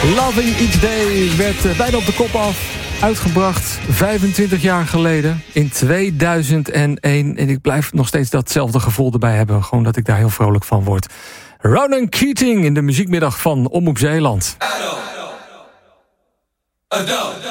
Loving Each Day werd bijna op de kop af. Uitgebracht 25 jaar geleden, in 2001. En ik blijf nog steeds datzelfde gevoel erbij hebben. Gewoon dat ik daar heel vrolijk van word. Ronan Keating in de muziekmiddag van Omroep Zeeland.